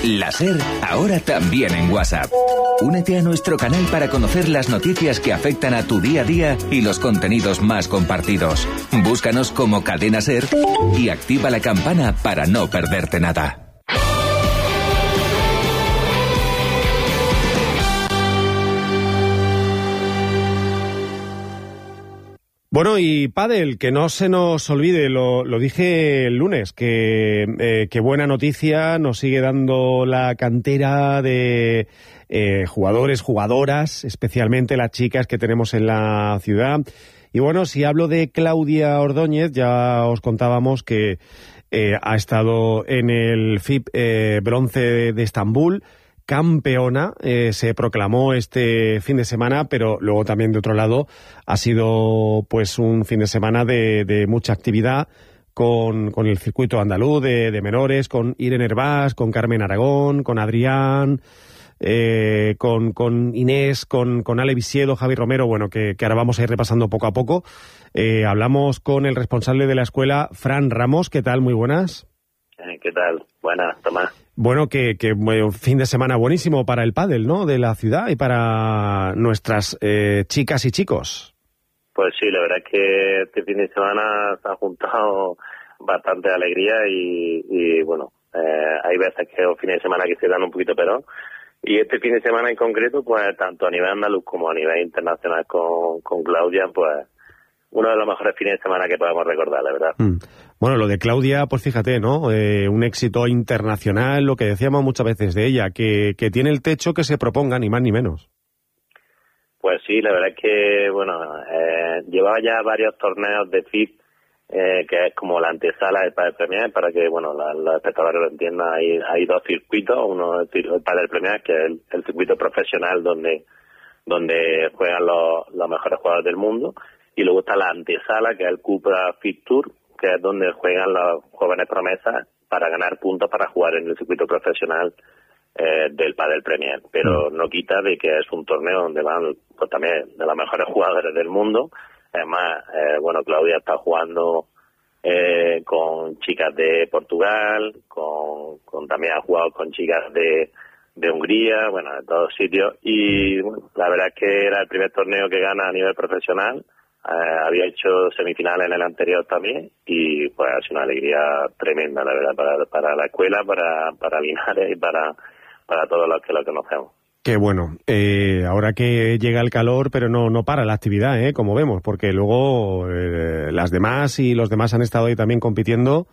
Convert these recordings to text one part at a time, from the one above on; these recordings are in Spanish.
La SER, ahora también en WhatsApp. Únete a nuestro canal para conocer las noticias que afectan a tu día a día y los contenidos más compartidos. Búscanos como Cadena SER y activa la campana para no perderte nada. Bueno, y pádel, que no se nos olvide, lo dije el lunes, que buena noticia, nos sigue dando la cantera de jugadores, jugadoras, especialmente las chicas que tenemos en la ciudad. Y bueno, si hablo de Claudia Ordóñez, ya os contábamos que ha estado en el FIP Bronce de Estambul, campeona, se proclamó este fin de semana, pero luego también de otro lado ha sido pues un fin de semana de mucha actividad con el circuito andaluz de menores, con Irene Hervás, con Carmen Aragón, con Adrián, con Inés, con Ale Visiedo, Javi Romero, bueno, que ahora vamos a ir repasando poco a poco. Hablamos con el responsable de la escuela, Fran Ramos. ¿Qué tal? Muy buenas. ¿Qué tal? Buenas, Tomás. Bueno, que un fin de semana buenísimo para el pádel, ¿no?, de la ciudad y para nuestras chicas y chicos. Pues sí, la verdad es que este fin de semana se ha juntado bastante alegría y bueno, hay veces que los fines de semana que se dan un poquito pero y este fin de semana en concreto, pues tanto a nivel andaluz como a nivel internacional con Claudia, pues uno de los mejores fines de semana que podemos recordar, la verdad. Bueno, lo de Claudia, pues fíjate, ¿no? Un éxito internacional, lo que decíamos muchas veces de ella, que tiene el techo que se proponga, ni más ni menos. Pues sí, la verdad es que, bueno, llevaba ya varios torneos de FIP, que es como la antesala del Padel Premier, para que, bueno, los espectadores lo entiendan. Hay dos circuitos, uno es el Padel Premier, que es el circuito profesional donde juegan los mejores jugadores del mundo, y luego está la antesala, que es el Cupra FIP Tour, que es donde juegan los jóvenes promesas para ganar puntos para jugar en el circuito profesional del Padel Premier. Pero no quita de que es un torneo donde van pues, también de los mejores jugadores del mundo. Además, bueno, Claudia está jugando con chicas de Portugal, también ha jugado con chicas de Hungría, bueno, de todos sitios. Y bueno, la verdad es que era el primer torneo que gana a nivel profesional. Había hecho semifinales en el anterior también y pues ha sido una alegría tremenda, la verdad, para la escuela, para Linares y para todos los que lo conocemos. Qué bueno. Ahora que llega el calor, pero no para la actividad, como vemos, porque luego las demás y los demás han estado ahí también compitiendo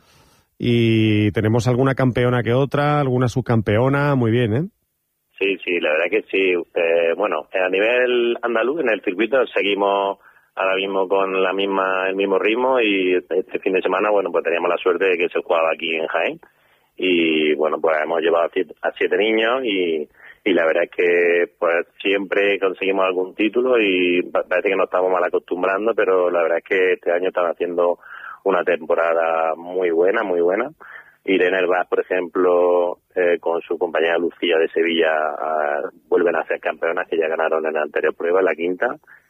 y tenemos alguna campeona que otra, alguna subcampeona, muy bien, ¿eh? Sí, la verdad que sí. Bueno, a nivel andaluz, en el circuito seguimos ahora mismo con el mismo ritmo y este fin de semana, bueno, pues teníamos la suerte de que se jugaba aquí en Jaén y, bueno, pues hemos llevado a 7 niños y la verdad es que pues siempre conseguimos algún título y parece que nos estamos mal acostumbrando, pero la verdad es que este año están haciendo una temporada muy buena, muy buena. Irene Hervás, por ejemplo, con su compañera Lucía de Sevilla, vuelven a ser campeonas, que ya ganaron en la anterior prueba, en la quinta.